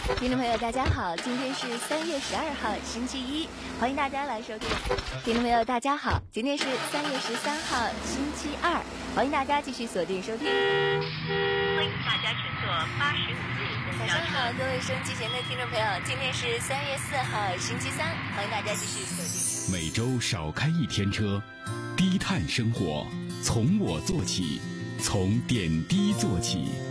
听众朋友大家好，今天是3月12号星期一，欢迎大家来收听。听众朋友大家好，今天是3月13号星期二，欢迎大家继续锁定收听。 欢迎大家乘坐85路公交车。 晚上好，各位收音机前的听众朋友，今天是3月4号星期三，欢迎大家继续锁定。 每周少开一天车，低碳生活从我做起，从点滴做起。